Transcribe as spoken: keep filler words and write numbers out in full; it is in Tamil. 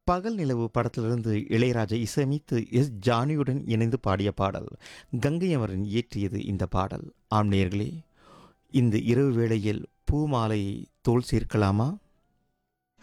பகல் நிலவு படத்திலிருந்து இளையராஜா இசையமைத்து எஸ் ஜானியுடன் இணைந்து பாடிய பாடல். கங்கை அமரன் இயற்றியது இந்த பாடல். ஆம் நேயர்களே, இந்த இரவு வேளையில் பூ மாலையை தோள் சேர்க்கலாமா?